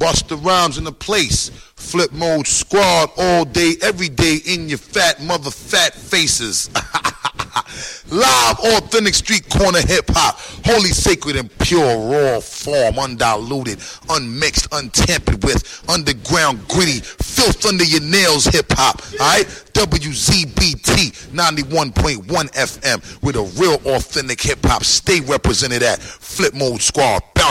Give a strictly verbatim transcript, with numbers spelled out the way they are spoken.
Busta Rhymes in the place. Flip Mode Squad all day, every day in your fat mother fat faces. Live, authentic street corner hip hop, holy, sacred, and pure, raw form, undiluted, unmixed, untampered with, underground, gritty, filth under your nails hip hop. All right, W Z B T ninety-one point one F M with a real authentic hip hop. Stay represented at Flip Mode Squad. Bounce